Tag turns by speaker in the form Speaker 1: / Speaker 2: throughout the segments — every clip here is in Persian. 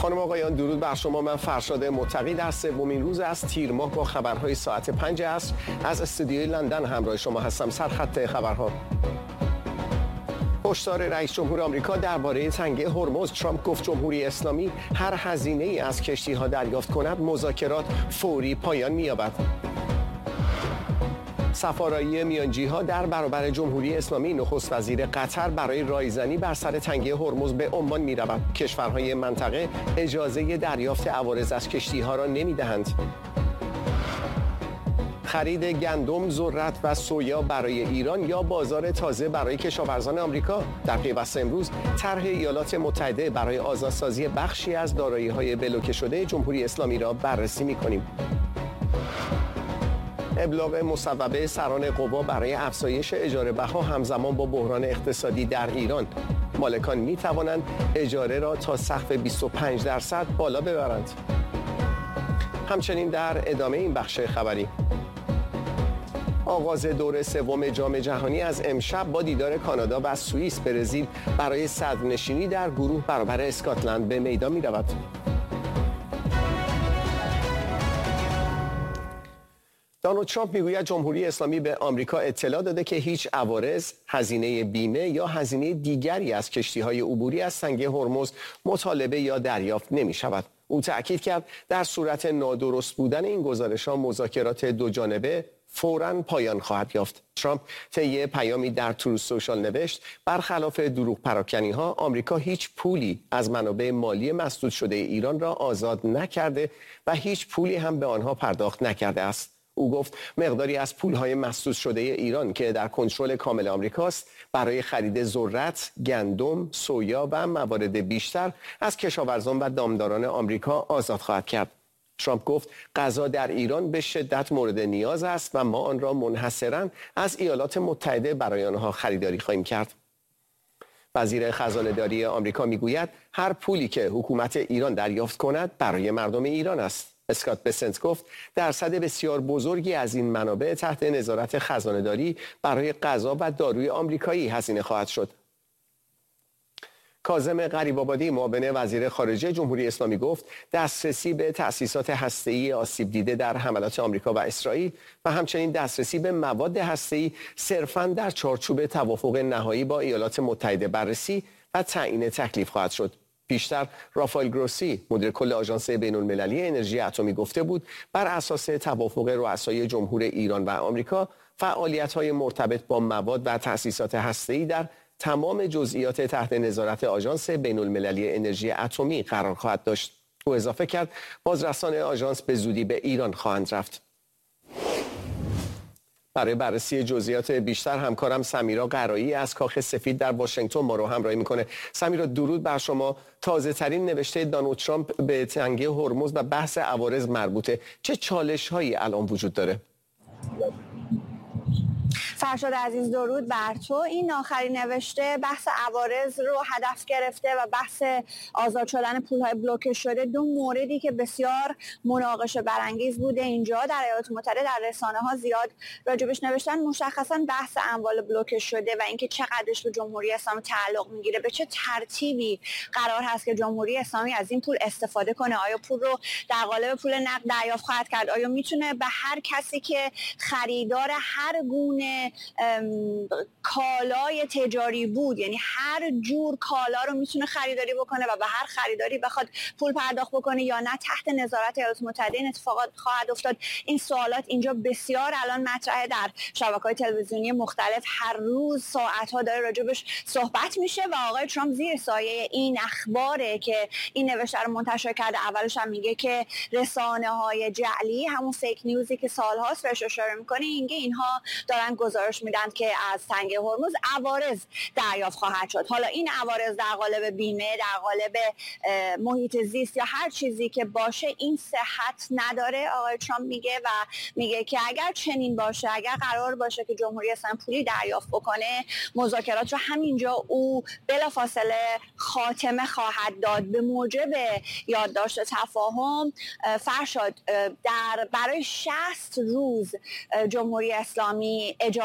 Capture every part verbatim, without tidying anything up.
Speaker 1: خانم آقایان درود بر شما. من فرشاد متقی در سومین روز از تیر ماه با خبرهای ساعت پنج عصر از استودیوی لندن همراه شما هستم. سرخط خبرها. هشدار رئیس جمهور آمریکا درباره تنگه هرمز. ترامپ گفت جمهوری اسلامی هر هزینه ای از کشتی‌ها دریافت کند مذاکرات فوری پایان می‌یابد. سفارایی میانجی‌ها در برابر جمهوری اسلامی. نخست وزیر قطر برای رایزنی بر سر تنگه هرمز به عمان می‌رود. کشورهای منطقه اجازه دریافت عوارض از کشتی‌ها را نمی‌دهند. خرید گندم، ذرت و سویا برای ایران یا بازار تازه برای کشاورزان آمریکا. در پیوست امروز طرح ایالات متحده برای آزادسازی بخشی از دارایی‌های بلوکه شده جمهوری اسلامی را بررسی می‌کنیم. ابلاغ مصوبه سران قوا برای افزایش اجاره بها همزمان با بحران اقتصادی در ایران. مالکان می توانند اجاره را تا سقف بیست و پنج درصد بالا ببرند. همچنین در ادامه این بخش خبری، آغاز دور سوم جام جهانی از امشب با دیدار کانادا و سوئیس. برزیل برای صدرنشینی در گروه برابر اسکاتلند به میدان می رود. دونالد ترامپ میگوید جمهوری اسلامی به آمریکا اطلاع داده که هیچ عوارض، هزینه بیمه یا هزینه دیگری از کشتی‌های عبوری از تنگه هرمز مطالبه یا دریافت نمی‌شود. او تأکید کرد در صورت نادرست بودن این گزارش‌ها مذاکرات دو جانبه فوراً پایان خواهد یافت. ترامپ طی پیامی در تروث سوشال نوشت برخلاف دروغ پراکنی‌ها آمریکا هیچ پولی از منابع مالی مسدود شده ایران را آزاد نکرده و هیچ پولی هم به آنها پرداخت نکرده است. او گفت مقداری از پولهای مسدود شده ایران که در کنترل کامل آمریکاست برای خرید ذرت، گندم، سویا و موارد بیشتر از کشاورزان و دامداران آمریکا آزاد خواهد کرد. ترامپ گفت غذا در ایران به شدت مورد نیاز است و ما آن را منحصراً از ایالات متحده برای آنها خریداری خواهیم کرد. وزیر خزانه‌داری آمریکا میگوید هر پولی که حکومت ایران دریافت کند برای مردم ایران است. اسکات بسنت گفت درصد بسیار بزرگی از این منابع تحت نظارت خزانه‌داری برای غذا و داروی آمریکایی هزینه خواهد شد. کاظم غریب‌آبادی معاون وزیر خارجه جمهوری اسلامی گفت دسترسی به تأسیسات هسته‌ای آسیب دیده در حملات آمریکا و اسرائیل و همچنین دسترسی به مواد هسته‌ای صرفاً در چارچوب توافق نهایی با ایالات متحده بررسی و تعیین تکلیف خواهد شد. پیشتر رافائل گروسی مدیر کل آژانس بین‌المللی انرژی اتمی گفته بود بر اساس توافق رؤسای جمهور ایران و آمریکا فعالیت‌های مرتبط با مواد و تأسیسات هسته‌ای در تمام جزئیات تحت نظارت آژانس بین‌المللی انرژی اتمی قرار خواهد داشت. او اضافه کرد بازرسان آژانس به زودی به ایران خواهند رفت. برای بررسی جزئیات بیشتر همکارم سمیرا قرایی از کاخ سفید در واشنگتن ما رو همراهی میکنه. سمیرا درود بر شما. تازه ترین نوشته دونالد ترامپ به تنگه هرمز و بحث عوارض مربوطه. چه چالش هایی الان وجود داره؟
Speaker 2: فرشاد عزیز درود بر تو. این آخرین نوشته بحث عوارض رو هدف گرفته و بحث آزاد شدن پولهای بلوکه شده، دو موردی که بسیار مناقشه برانگیز بوده اینجا در ایالات متحده در رسانه ها زیاد راجبش نوشتن. مشخصا بحث اموال بلوکه شده و اینکه چقدرش به جمهوری اسلامی تعلق میگیره، به چه ترتیبی قرار هست که جمهوری اسلامی از این پول استفاده کنه. آیا پول رو در قالب پول نقد دریافت خواهد کرد؟ آیا میتونه به هر کسی که خریدار هر گونه کالای تجاری بود، یعنی هر جور کالا رو میتونه خریداری بکنه و به هر خریداری بخواد پول پرداخت بکنه یا نه تحت نظارت ایالات متحده این اتفاقات خواهد افتاد؟ این سوالات اینجا بسیار الان مطرحه، در شبکه‌های تلویزیونی مختلف هر روز ساعت‌ها داره راجبش صحبت میشه و آقای ترامپ زیر سایه این اخباره که این نوشته رو منتشر کرده. اولش هم میگه که رسانه‌های جعلی، همون فیک نیوزی که سال‌هاست بهش اشاره می‌کنه، اینگه اینها دارن گزارش میدن که از تنگه هرمز عوارض دریافت خواهد شد. حالا این عوارض در قالب بیمه، در قالب محیط زیست یا هر چیزی که باشه این صحت نداره. آقای ترامپ میگه و میگه که اگر چنین باشه، اگر قرار باشه که جمهوری اسلامی پولی دریافت بکنه، مذاکرات رو همینجا او بلافاصله خاتمه خواهد داد. به موجب یادداشت تفاهم فرشاد در برای شصت روز جمهوری اسلامی اجازه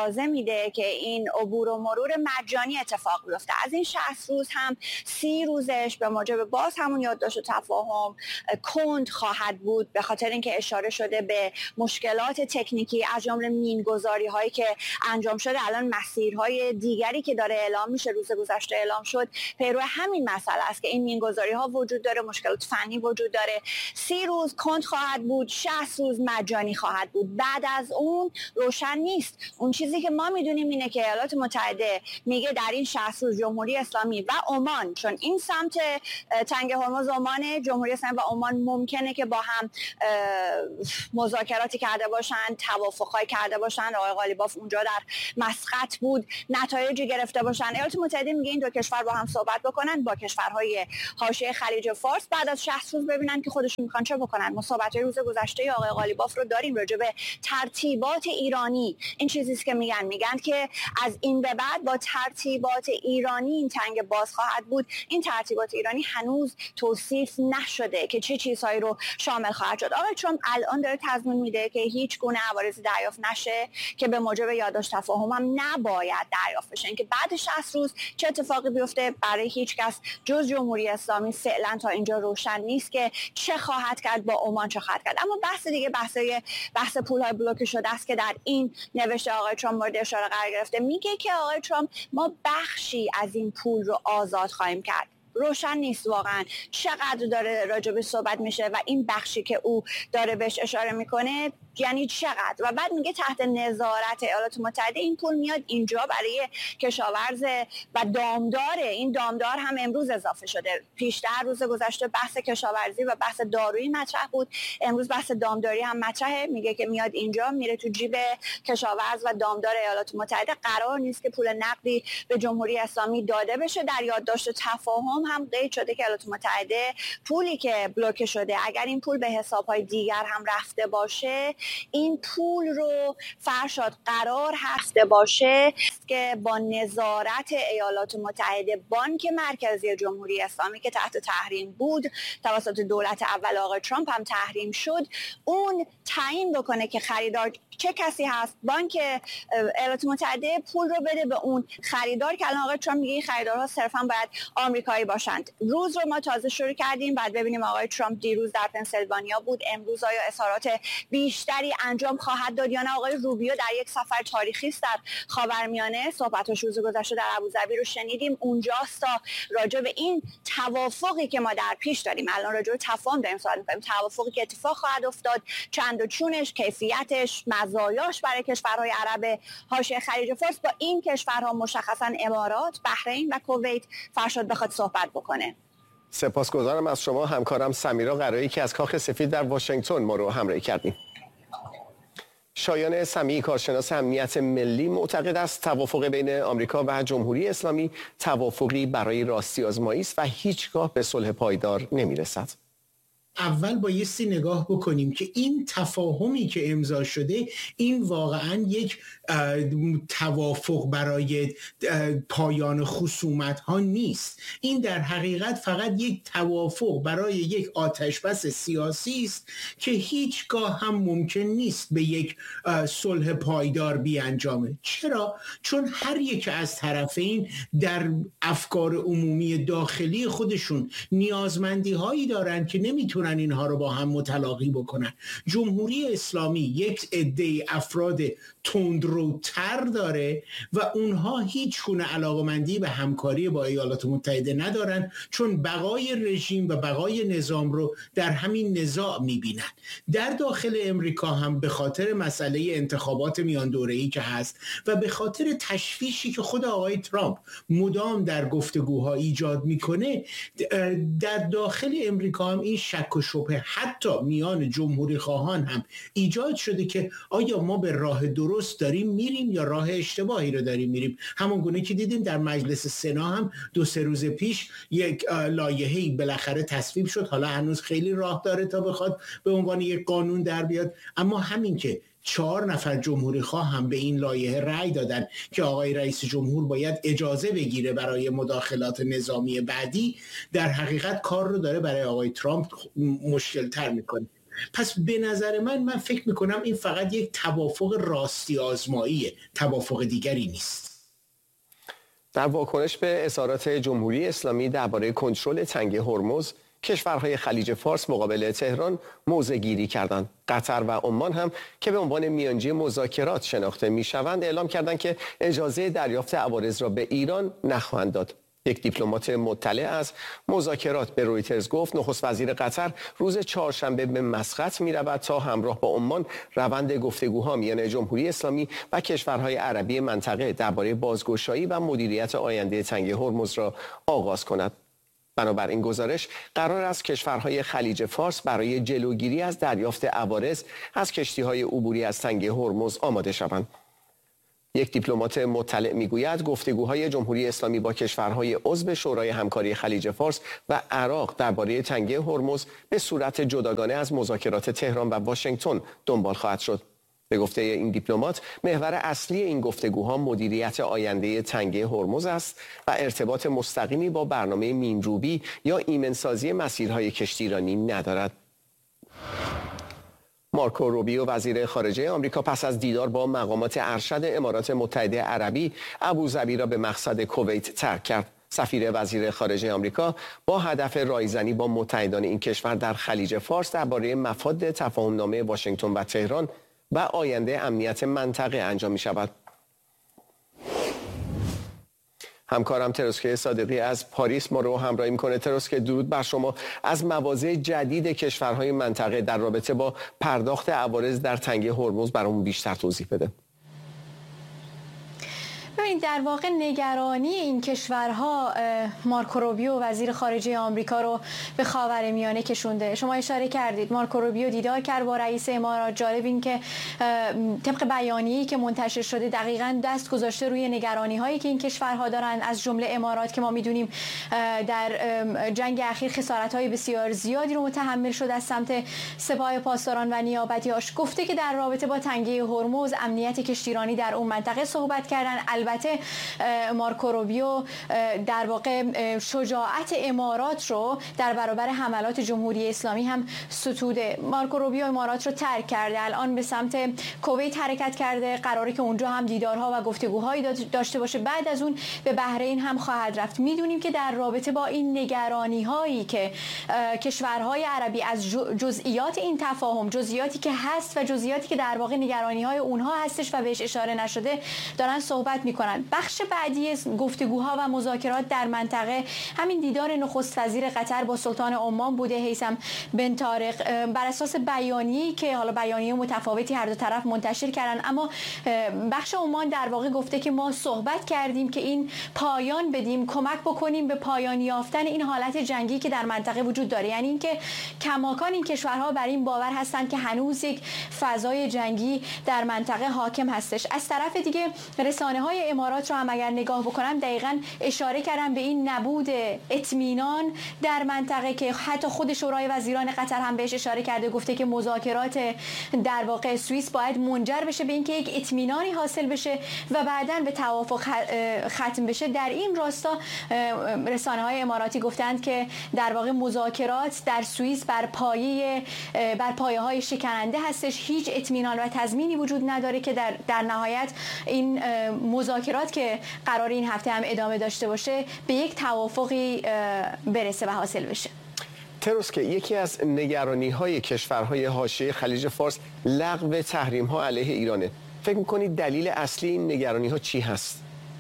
Speaker 2: اجازه میده که این عبور و مرور مجانی اتفاق بیفته. از این شصت روز هم سی روزش به موجب باز همون یادداشت و تفاهم کند خواهد بود، به خاطر اینکه اشاره شده به مشکلات تکنیکی از جمله مینگذاری هایی که انجام شده. الان مسیرهای دیگری که داره اعلام میشه، روز گذشته اعلام شد، پیرو همین مسئله است که این مینگذاری ها وجود داره، مشکلات فنی وجود داره. سی روز کند خواهد بود، شصت روز مجانی خواهد بود. بعد از اون روشن نیست. اون چیزی که ما میدونیم اینه که ایالات متحده میگه در این شصت روز جمهوری اسلامی و عمان، چون این سمت تنگ هرمز عمان، جمهوری اسلامی و عمان ممکنه که با هم مذاکراتی کرده باشن، توافقای کرده باشن. آقای قالیباف اونجا در مسقط بود، نتایجی گرفته باشن. ایالات متحده میگه این دو کشور با هم صحبت بکنن، با کشورهای حاشیه خلیج فارس، بعد از شصت روز ببینن که خودشون میخوان چه بکنن. مسابقه روز گذشته آقای قالیباف رو داریم راجع به ترتیبات ایرانی. این چیزی است که میگن میگن که از این به بعد با ترتیبات ایرانی این تنگ باز خواهد بود. این ترتیبات ایرانی هنوز توصیف نشده که چه چیزهایی رو شامل خواهد شد. آقای ترامپ الان داره تضمین میده که هیچ گونه عوارضی دریافت نشه که به موجب یادداشت تفاهم هم نباید دریافت بشه. اینکه بعد شصت روز چه اتفاقی بیفته برای هیچ کس جز جمهوری اسلامی فعلا تا اینجا روشن نیست که چه خواهد کرد با عمان، چه خواهد کرد. اما بحث دیگه بحثای بحث پول‌های بلوکه شده است که در این نوشته آقای ترامپ مورد اشاره قرار گرفته. میگه که آقای ترامپ ما بخشی از این پول رو آزاد خواهیم کرد. روشن نیست واقعا چقدر داره راجبش صحبت میشه و این بخشی که او داره بهش اشاره میکنه یعنی چقدر. و بعد میگه تحت نظارت ایالات متحده این پول میاد اینجا برای کشاورز و دامدار. این دامدار هم امروز اضافه شده. پیشتر روز گذشته بحث کشاورزی و بحث دارویی مطرح بود، امروز بحث دامداری هم مطرحه. میگه که میاد اینجا، میره تو جیب کشاورز و دامدار ایالات متحده. قرار نیست که پول نقدی به جمهوری اسلامی داده بشه. در یادداشت تفاهم هم قید شده که ایالات متحده پولی که بلوکه شده اگر این پول به حساب‌های دیگر هم رفته باشه، این پول رو فرشاد قرار هست باشه که با نظارت ایالات متحده بانک مرکزی جمهوری اسلامی که تحت تحریم بود توسط دولت اول آقای ترامپ هم تحریم شد، اون تعیین بکنه که خریدار چه کسی هست. بانک ایالات متحده پول رو بده به اون خریدار که الان آقای ترامپ میگه این خریدارها صرفا باید آمریکایی باشند. روز رو ما تازه شروع کردیم، بعد ببینیم آقای ترامپ دیروز در پنسیلوانیا بود، امروز آیا اظهارات بیشتری انجام خواهد داد یا نه. آقای روبیو در یک سفر تاریخی است در خاورمیانه، صحبتش روز گذشته در ابوظبی رو شنیدیم. اونجاست تا راجع به این توافقی که ما در پیش داریم، الان راجع به تفاهم داریم صحبت می‌کنیم، توافقی که اتفاق خواهد افتاد، چند و چونش، کیفیتش، مزایاش برای کشورهای عرب حاشیه خلیج فارس، با این کشورها مشخصا امارات، بحرین و کویت فرشاد بخواد صحبت بکنه.
Speaker 1: سپاسگزارم از شما همکارم سمیرا قرایی که از کاخ سفید در واشنگتن ما رو همراهی کردیم. شایان سمیعی کارشناس امنیت ملی معتقد است توافق بین آمریکا و جمهوری اسلامی توافقی برای راستی آزمایی است و هیچگاه به صلح پایدار نمی‌رسد.
Speaker 3: اول بایستی نگاه بکنیم که این تفاهمی که امضا شده این واقعا یک توافق برای پایان خصومت ها نیست. این در حقیقت فقط یک توافق برای یک آتشبس سیاسی است که هیچگاه هم ممکن نیست به یک صلح پایدار بیانجامه. چرا؟ چون هر یک از طرفین در افکار عمومی داخلی خودشون نیازمندی هایی دارن که نمیتونن اینها رو با هم متلاقی بکنن. جمهوری اسلامی یک عده افراد تندروتر داره و اونها هیچ گونه علاقمندی به همکاری با ایالات متحده ندارن، چون بقای رژیم و بقای نظام رو در همین نزاع میبینن. در داخل امریکا هم به خاطر مسئله انتخابات میان دوره‌ای که هست و به خاطر تشویشی که خود آقای ترامپ مدام در گفتگوها ایجاد میکنه، در داخل امریکا هم این شک و شبهه حتی میان جمهوری خواهان هم ایجاد شده که آیا ما به راه درست داریم میریم یا راه اشتباهی رو داریم میریم. همون گونه که دیدیم در مجلس سنا هم دو سه روز پیش یک لایحه‌ای بالاخره تصویب شد، حالا هنوز خیلی راه داره تا بخواد به عنوان یک قانون در بیاد، اما همین که چهار نفر جمهوری خواه هم به این لایحه رأی دادن که آقای رئیس جمهور باید اجازه بگیره برای مداخلات نظامی بعدی، در حقیقت کار رو داره برای آقای ترامپ مشکل تر میکنه. پس به نظر من من فکر میکنم این فقط یک توافق راستی آزماییه، توافق دیگری نیست.
Speaker 1: در واکنش به اظهارات جمهوری اسلامی درباره کنترل تنگه هرمز، کشورهای خلیج فارس مقابل تهران موضع گیری کردند. قطر و عمان هم که به عنوان میانجی مذاکرات شناخته میشوند اعلام کردند که اجازه دریافت عوارض را به ایران نخواهند داد. یک دیپلمات مطلع از مذاکرات به رویترز گفت نخست وزیر قطر روز چهارشنبه به مسقط می‌رود تا همراه با عمان روند گفتگوها میان جمهوری اسلامی و کشورهای عربی منطقه درباره بازگشایی و مدیریت آینده تنگه هرمز را آغاز کند. بنابراین گزارش قرار است کشورهای خلیج فارس برای جلوگیری از دریافت عوارض از کشتی‌های عبوری از تنگه هرمز آماده شوند. یک دیپلمات مطلع میگوید گفتگوهای جمهوری اسلامی با کشورهای عضو شورای همکاری خلیج فارس و عراق درباره تنگه هرمز به صورت جداگانه از مذاکرات تهران و واشنگتن دنبال خواهد شد. به گفته این دیپلمات محور اصلی این گفتگوها مدیریت آینده تنگه هرمز است و ارتباط مستقیمی با برنامه مینروبی یا ایمنسازی مسیرهای کشتیرانی ندارد. مارکو روبیو وزیر خارجه آمریکا پس از دیدار با مقامات ارشد امارات متحده عربی ابوظبی را به مقصد کویت ترک کرد. سفیر وزیر خارجه آمریکا با هدف رایزنی با متحدان این کشور در خلیج فارس درباره مفاد تفاهم‌نامه واشنگتن و تهران و آینده امنیت منطقه انجام می شود. همکارم تروسکه صادقی از پاریس ما رو همراهی میکنه. تروسکه درود بر شما. از مواضع جدید کشورهای منطقه در رابطه با پرداخت عوارض در تنگه هرمز برامون بیشتر توضیح بده.
Speaker 4: ببینید در واقع نگرانی این کشورها مارکو روبیو وزیر خارجه آمریکا رو به خاورمیانه کشونده. شما اشاره کردید مارکو روبیو دیدار کرد با رئیس امارات. جالب این که طبق بیانیه‌ای که منتشر شده دقیقاً دست گذاشته روی نگرانی هایی که این کشورها دارن، از جمله امارات که ما میدونیم در جنگ اخیر خسارت های بسیار زیادی رو متحمل شده از سمت سپاه پاسداران و نیابتیاش. گفته که در رابطه با تنگه هرمز امنیت کشتیرانی در اون منطقه صحبت کردن. البته مارکو روبیو در واقع شجاعت امارات رو در برابر حملات جمهوری اسلامی هم ستوده. مارکو روبیو امارات رو ترک کرده، الان به سمت کویت حرکت کرده، قراره که اونجا هم دیدارها و گفتگوهایی داشته باشه. بعد از اون به بحرین هم خواهد رفت. میدونیم که در رابطه با این نگرانی هایی که کشورهای عربی از جزئیات این تفاهم، جزئیاتی که هست و جزئیاتی که در واقع نگرانی های اونها هستش و بهش اشاره نشده دارن صحبت میکنن. بخش بعدی گفتگوها و مذاکرات در منطقه همین دیدار نخست وزیر قطر با سلطان عمان بوده، هیثم بن طارق. بر اساس بیانیه‌ای که حالا بیانیه متفاوتی هر دو طرف منتشر کردن، اما بخش عمان در واقع گفته که ما صحبت کردیم که این پایان بدیم، کمک بکنیم به پایان یافتن این حالت جنگی که در منطقه وجود داره. یعنی اینکه کماکان این کشورها بر این باور هستند که هنوز یک فضای جنگی در منطقه حاکم هستش. از طرف دیگه رسانه‌های امارات رو هم اگر نگاه بکنم دقیقاً اشاره کردم به این نبود اطمینان در منطقه که حتی خود شورای وزیران قطر هم بهش اشاره کرده، گفته که مذاکرات در واقع سوئیس باید منجر بشه به اینکه یک اطمینانی حاصل بشه و بعداً به توافق ختم بشه. در این راستا رسانه‌های اماراتی گفتند که در واقع مذاکرات در سوئیس بر پایه بر پایه‌های شکننده هستش، هیچ اطمینان و تضمینی وجود نداره که در در نهایت این مذاکرات که قرار این هفته هم ادامه داشته باشه به یک توافقی برسه و حاصل بشه.
Speaker 1: تروسکه، یکی از نگرانی‌های کشورهای حاشیه خلیج فارس لغو تحریم‌ها علیه ایرانه. فکر می‌کنید دلیل اصلی این نگرانی‌ها چی هست؟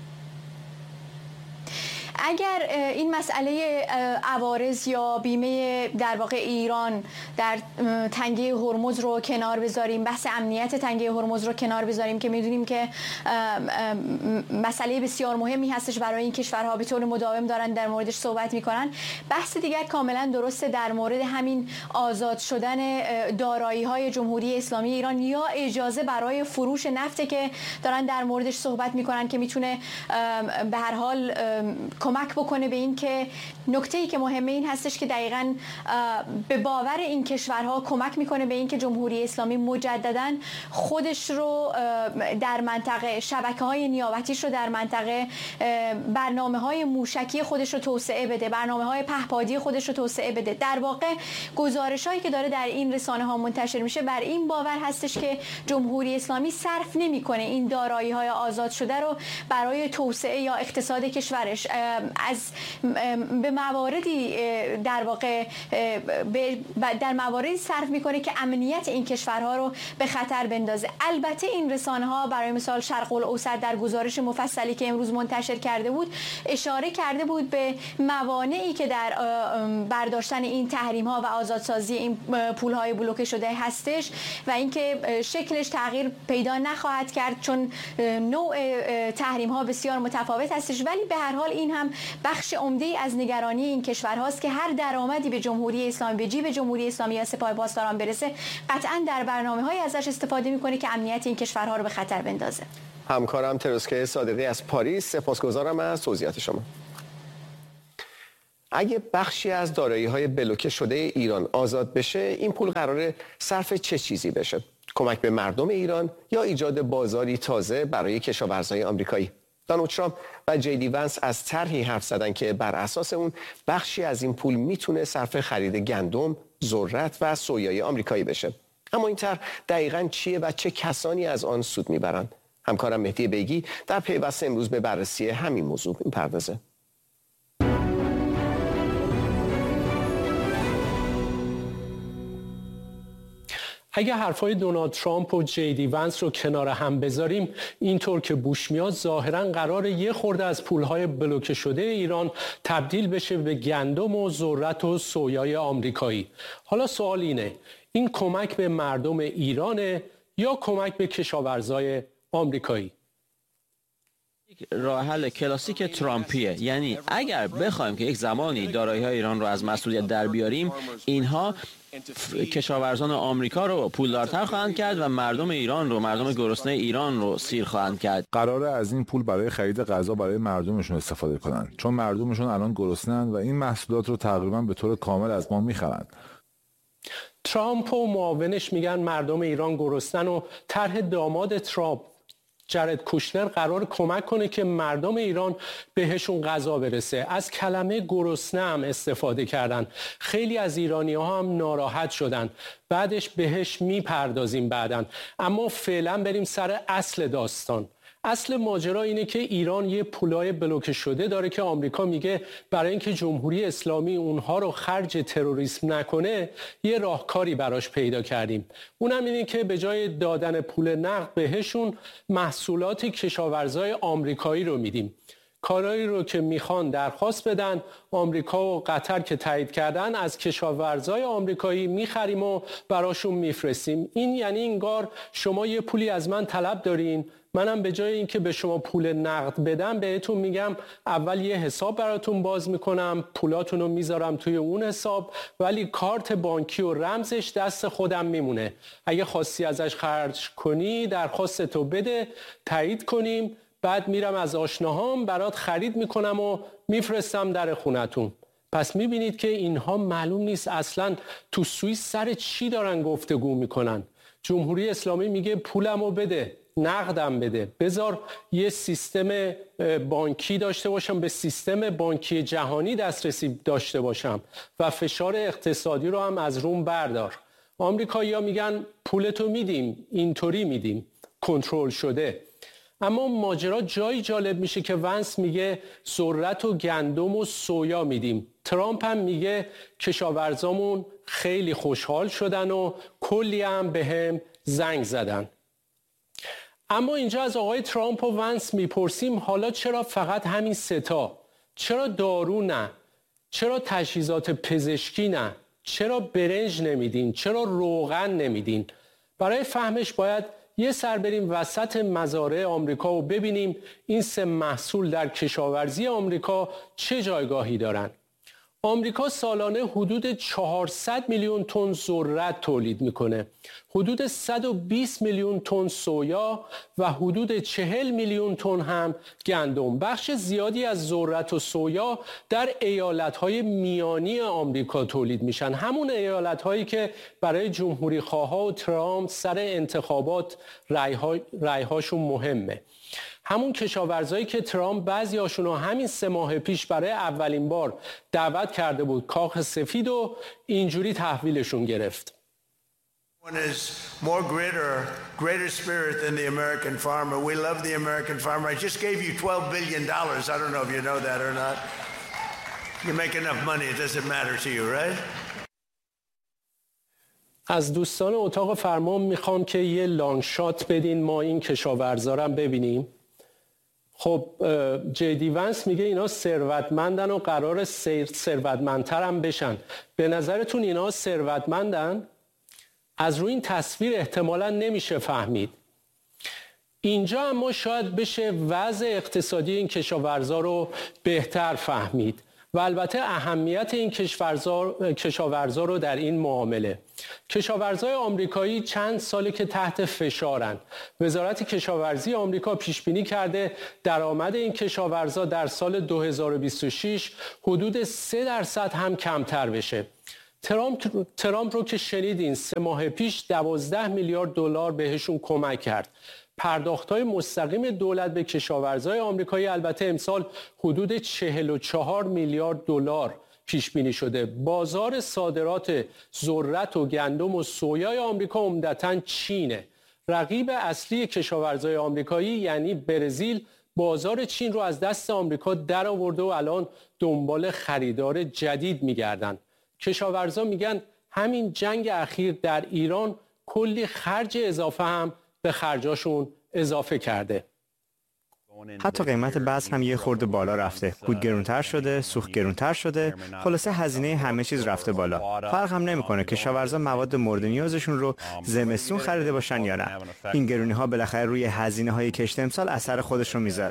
Speaker 4: اگر این مسئله عوارض یا بیمه در واقع ایران در تنگه هرمز رو کنار بذاریم، بحث امنیت تنگه هرمز رو کنار بذاریم که میدونیم که مسئله بسیار مهمی هستش برای این کشورها، به طور مداوم دارن در موردش صحبت میکنن. بحث دیگر کاملا درسته در مورد همین آزاد شدن دارایی‌های جمهوری اسلامی ایران یا اجازه برای فروش نفت که دارن در موردش صحبت میکنن که میتونه به هر حال کمک کمک بکنه به این که نکته‌ای که مهمه این هستش که دقیقاً به باور این کشورها کمک میکنه به این که جمهوری اسلامی مجدداً خودش رو در منطقه، شبکه‌های نیابتیش رو در منطقه، برنامه‌های موشکی خودش رو توسعه بده، برنامه‌های پهپادی خودش رو توسعه بده. در واقع گزارش‌هایی که داره در این رسانه‌ها منتشر میشه بر این باور هستش که جمهوری اسلامی صرف نمی‌کنه این دارایی‌های آزاد شده رو برای توسعه یا اقتصاد کشورش، از به مواردی در واقع در مواردی صرف می‌کنه که امنیت این کشورها رو به خطر بندازه. البته این رسانه‌ها برای مثال شرق الاوسط در گزارش مفصلی که امروز منتشر کرده بود اشاره کرده بود به موانعی که در برداشتن این تحریم‌ها و آزادسازی این پول‌های بلوکه شده هستش و اینکه شکلش تغییر پیدا نخواهد کرد چون نوع تحریم‌ها بسیار متفاوت هستش، ولی به هر حال این هم بخش عمده‌ای از نگرانی این کشورهاست که هر درآمدی به جمهوری اسلامی، به جیب جمهوری اسلامی یا سپاه پاسداران برسه قطعاً در برنامه‌های ازش استفاده می‌کنه که امنیت این کشورها رو به خطر بندازه.
Speaker 1: همکارم تروسکه صادقی از پاریس، سپاسگزارم از توضیحات شما. اگه بخشی از دارایی‌های بلوکه شده ایران آزاد بشه، این پول قراره صرف چه چیزی بشه؟ کمک به مردم ایران یا ایجاد بازاری تازه برای کشاورزای آمریکایی؟ دونالد ترامپ و جی دی ونس از طرحی حرف زدن که بر اساس اون بخشی از این پول میتونه صرف خرید گندم، ذرت و سویای آمریکایی بشه. اما این طرح دقیقاً چیه و چه کسانی از آن سود میبرن؟ همکارم مهدی بیگی در پیوست امروز به بررسی همین موضوع میپردازه.
Speaker 5: اگه حرفای دونالد ترامپ و جی دی ونس رو کنار هم بذاریم، اینطور که بوش میاد ظاهراً قراره یه خورده از پولهای بلوکه شده ایران تبدیل بشه به گندم و ذرت و سویای آمریکایی. حالا سوال اینه، این کمک به مردم ایرانه یا کمک به کشاورزای آمریکایی؟
Speaker 6: راه حل کلاسیک ترامپیه، یعنی اگر بخوایم که یک زمانی دارایی‌های ایران رو از مسئولیت در بیاریم، اینها کشاورزان آمریکا رو پولدارتر خواهند کرد و مردم ایران رو، مردم گرسنه ایران رو سیر خواهند کرد.
Speaker 7: قراره از این پول برای خرید غذا برای مردمشون استفاده کنن، چون مردمشون الان گرسنه‌اند و این محصولات رو تقریبا به طور کامل از ما میخرند.
Speaker 5: ترامپ و معاونش میگن مردم ایران گرسنن و طرح داماد ترامپ جرد کوشنر قرار کمک کنه که مردم ایران بهشون غذا برسه. از کلمه گرسنه هم استفاده کردن. خیلی از ایرانی‌ها هم ناراحت شدن. بعدش بهش میپردازیم بعدن. اما فعلا بریم سر اصل داستان. اصل ماجرا اینه که ایران یه پولای بلوکه شده داره که آمریکا میگه برای اینکه جمهوری اسلامی اونها رو خرج تروریسم نکنه یه راهکاری براش پیدا کردیم. اونم اینه که به جای دادن پول نقد بهشون محصولات کشاورزای آمریکایی رو میدیم. کارایی رو که میخوان درخواست بدن، آمریکا و قطر که تایید کردن از کشاورزای آمریکایی میخریم و براشون میفرستیم. این یعنی انگار شما یه پولی از من طلب دارین، منم به جای اینکه به شما پول نقد بدم بهتون میگم اول یه حساب براتون باز میکنم، پولاتون رو میذارم توی اون حساب، ولی کارت بانکی و رمزش دست خودم میمونه. اگه خواستی ازش خرج کنی درخواستتو بده، تایید کنیم، بعد میرم از آشناهام برات خرید میکنم و میفرستم در خونتون. پس میبینید که اینها معلوم نیست اصلا تو سوئیس سر چی دارن گفتگو میکنن. جمهوری اسلامی میگه پولمو بده، نقدم بده، بذار یه سیستم بانکی داشته باشم، به سیستم بانکی جهانی دسترسی داشته باشم و فشار اقتصادی رو هم از روم بردار. آمریکایی‌ها میگن پولتو میدیم، اینطوری میدیم، کنترل شده. اما ماجرا جایی جالب میشه که ونس میگه ذرت و گندم و سویا میدیم. ترامپ هم میگه کشاورزامون خیلی خوشحال شدن و کلی هم به هم زنگ زدن. اما اینجا از آقای ترامپ و ونس میپرسیم حالا چرا فقط همین ستا؟ چرا دارو نه؟ چرا تجهیزات پزشکی نه؟ چرا برنج نمیدین؟ چرا روغن نمیدین؟ برای فهمش باید یه سر بریم وسط مزارع آمریکا و ببینیم این سه محصول در کشاورزی آمریکا چه جایگاهی دارن. آمریکا سالانه حدود چهارصد میلیون تن ذرت تولید میکنه، حدود صد و بیست میلیون تن سویا و حدود چهل میلیون تن هم گندم. بخش زیادی از ذرت و سویا در ایالت‌های میانی آمریکا تولید میشن، همون ایالت‌هایی که برای جمهوری خواها و ترامپ سر انتخابات رأی‌ها رأی‌هاشون مهمه. همون کشاورزایی که ترامپ بعضی‌هاشون رو همین سه ماه پیش برای اولین بار دعوت کرده بود کاخ سفید و اینجوری تحویلشون گرفت.
Speaker 8: is more greater greater spirit than the American farmer. We love the American farmer. I just gave you twelve billion dollars. I don't know if you know that or not. You make enough money, it doesn't matter to you, right?
Speaker 5: از دوستان اتاق فرمان میخوام که یه لانگ شات بدین ما این کشاورزا رو ببینیم. خب جی دی ونس میگه اینا ثروتمندن و قرار ثروتمندتر هم بشن. به نظرتون اینا ثروتمندن؟ از روی این تصویر احتمالاً نمیشه فهمید. اینجا اما شاید بشه وضع اقتصادی این کشاورزا رو بهتر فهمید و البته اهمیت این کشاورزا رو در این معامله. کشاورزای آمریکایی چند ساله که تحت فشارن. وزارت کشاورزی آمریکا پیش بینی کرده درآمد این کشاورزا در سال دو هزار و بیست و شش حدود سه درصد هم کمتر بشه. ترامپ ترامپ رو که شنیدین سه ماه پیش دوازده میلیارد دلار بهشون کمک کرد. پرداخت‌های مستقیم دولت به کشاورزای آمریکایی البته امسال حدود چهل و چهار میلیارد دلار پیش بینی شده. بازار صادرات ذرت و گندم و سویای آمریکا عمدتاً چینه. رقیب اصلی کشاورزای آمریکایی یعنی برزیل بازار چین رو از دست آمریکا در آورده و الان دنبال خریدار جدید می‌گردن. کشاورزا میگن همین جنگ اخیر در ایران کلی خرج اضافه هم به خرجاشون اضافه کرده.
Speaker 9: حتی قیمت بذر هم یه خورده بالا رفته. پود گرونتر شده، سوخت گرونتر شده، خلاصه هزینه همه چیز رفته بالا. فرق هم نمیکنه کشاورزا مواد مورد نیازشون رو زمستون خریده باشن یا نه. این گرونی ها بالاخره روی هزینه های کشت امسال اثر خودش رو میذاره.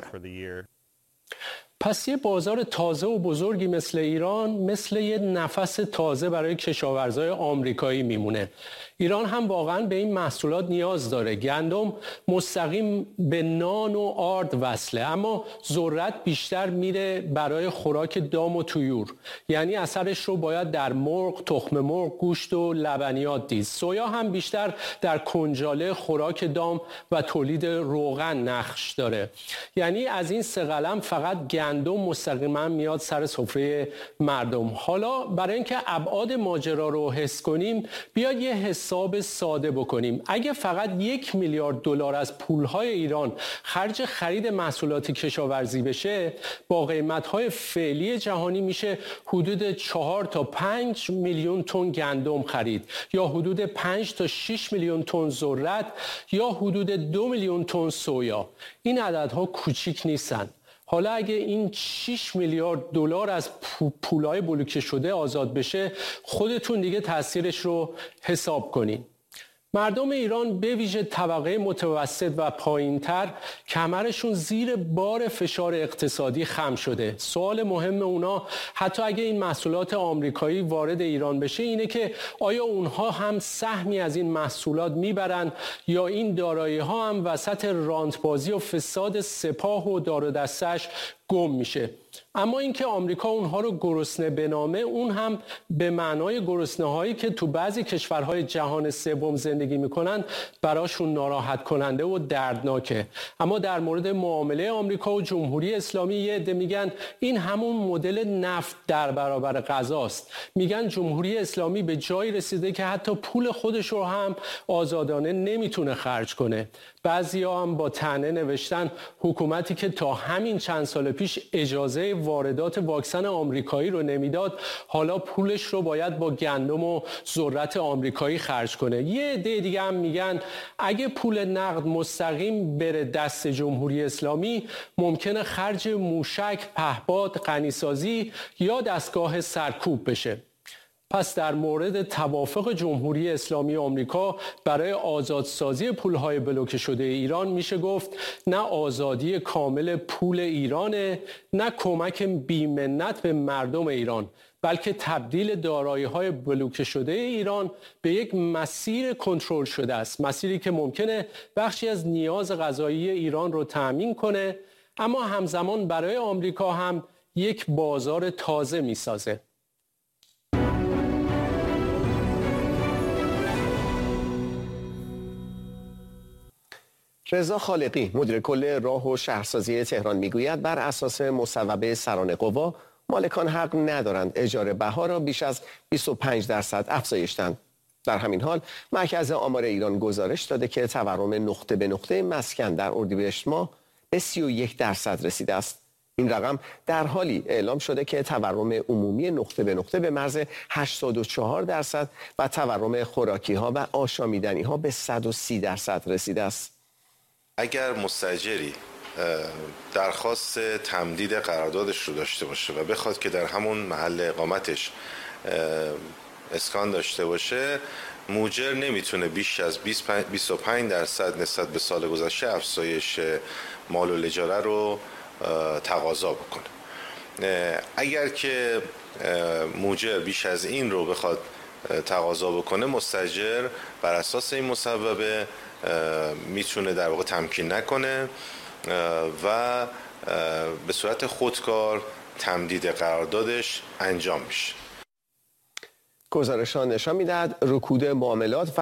Speaker 5: پس یه بازار تازه و بزرگی مثل ایران مثل یه نفس تازه برای کشاورزای آمریکایی میمونه. ایران هم واقعا به این محصولات نیاز داره. گندم مستقیم به نان و آرد وصله، اما ذرت بیشتر میره برای خوراک دام و طیور، یعنی اثرش رو باید در مرغ، تخم مرغ، گوشت و لبنیات دید. سویا هم بیشتر در کنجاله، خوراک دام و تولید روغن نقش داره. یعنی از این سه قلم فقط گندم مستقیما میاد سر سفره مردم. حالا برای اینکه ابعاد ماجرا رو حس کنیم بیاید یه حساب ساده بکنیم. اگه فقط یک میلیارد دلار از پولهای ایران خرج خرید محصولات کشاورزی بشه، با قیمت‌های فعلی جهانی میشه حدود چهار تا پنج میلیون تن گندم خرید، یا حدود پنج تا شش میلیون تن ذرت، یا حدود دو میلیون تن سویا. این عددها کوچیک نیستن. حالا اگه این شش میلیارد دلار از پولای بلوکه شده آزاد بشه، خودتون دیگه تاثیرش رو حساب کنین. مردم ایران به ویژه طبقه متوسط و پایینتر کمرشون زیر بار فشار اقتصادی خم شده. سوال مهم اونا حتی اگه این محصولات آمریکایی وارد ایران بشه اینه که آیا اونها هم سهمی از این محصولات میبرن یا این دارایی ها هم وسط رانتبازی و فساد سپاه و دار و دستش گم میشه. اما اینکه آمریکا اونها رو گرسنه بنامه، اون هم به معنای گرسنه هایی که تو بعضی کشورهای جهان سوم زندگی میکنن براشون ناراحت کننده و دردناکه. اما در مورد معامله آمریکا و جمهوری اسلامی یه عده میگن این همون مدل نفت در برابر غذاست. میگن جمهوری اسلامی به جایی رسیده که حتی پول خودش رو هم آزادانه نمیتونه خرج کنه. بعضیا هم با طعنه نوشتن حکومتی که تا همین چند سال پیش اجازه واردات واکسن آمریکایی رو نمیداد، حالا پولش رو باید با گندم و ذرت آمریکایی خرج کنه. یه عده دیگه هم میگن اگه پول نقد مستقیم بره دست جمهوری اسلامی، ممکنه خرج موشک، پهپاد، غنیسازی یا دستگاه سرکوب بشه. پس در مورد توافق جمهوری اسلامی آمریکا برای آزادسازی پولهای بلوکه شده ایران میشه گفت نه آزادی کامل پول ایرانه، نه کمک بی‌منت به مردم ایران، بلکه تبدیل دارایی‌های بلوکه شده ایران به یک مسیر کنترل شده است، مسیری که ممکنه بخشی از نیاز غذایی ایران رو تأمین کنه، اما همزمان برای آمریکا هم یک بازار تازه می‌سازه.
Speaker 1: رضا خالقی مدیر کل راه و شهرسازی تهران میگوید بر اساس مصوبه سران قوا مالکان حق ندارند اجاره بها را بیش از بیست و پنج درصد افزایش دهند. در همین حال مرکز آمار ایران گزارش داده که تورم نقطه به نقطه مسکن در اردیبهشت ماه به سی و یک درصد رسیده است. این رقم در حالی اعلام شده که تورم عمومی نقطه به نقطه به مرز هشتاد و چهار درصد و تورم خوراکی ها و آشامیدنی ها به صد و سی درصد رسیده است.
Speaker 10: اگر مستاجری درخواست تمدید قراردادش رو داشته باشه و بخواد که در همون محل اقامتش اسکان داشته باشه، موجر نمیتونه بیش از بیست و پنج درصد نسبت به سال گذشته افزایش مال الاجاره رو تقاضا بکنه. اگر که موجر بیش از این رو بخواد تقاضا بکنه، مستاجر بر اساس این مصوبه میتونه در واقع تمکین نکنه و به صورت خودکار تمدید قراردادش انجام میشه.
Speaker 1: گزارش‌ها نشان می‌دهد رکود معاملات